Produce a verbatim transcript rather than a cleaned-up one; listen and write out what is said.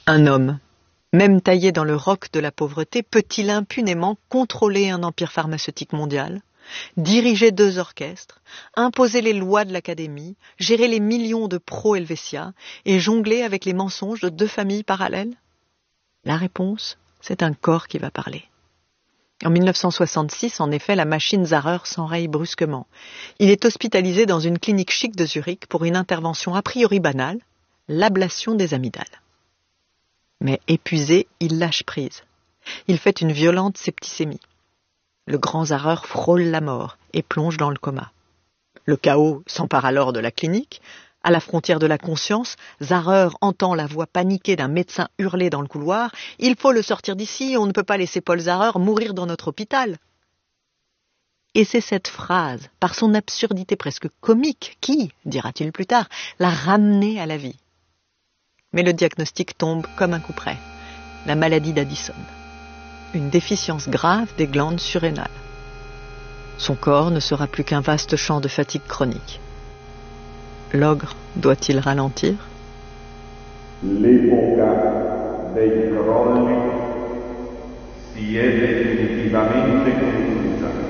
Un homme, même taillé dans le roc de la pauvreté, peut-il impunément contrôler un empire pharmaceutique mondial, diriger deux orchestres, imposer les lois de l'Académie, gérer les millions de pro-Helvetia et jongler avec les mensonges de deux familles parallèles? La réponse, c'est un corps qui va parler. En mille neuf cent soixante-six, en effet, la machine Zarer s'enraye brusquement. Il est hospitalisé dans une clinique chic de Zurich pour une intervention a priori banale, l'ablation des amygdales. Mais épuisé, il lâche prise. Il fait une violente septicémie. Le grand Zarer frôle la mort et plonge dans le coma. Le chaos s'empare alors de la clinique. À la frontière de la conscience, Zarer entend la voix paniquée d'un médecin hurler dans le couloir « Il faut le sortir d'ici, on ne peut pas laisser Paul Zarer mourir dans notre hôpital !» Et c'est cette phrase, par son absurdité presque comique, qui, dira-t-il plus tard, l'a ramené à la vie. Mais le diagnostic tombe comme un coup près. La maladie d'Addison. Une déficience grave des glandes surrénales. Son corps ne sera plus qu'un vaste champ de fatigue chronique. L'ogre doit-il ralentir? L'epoca dei crolli si è definitivamente conclusa.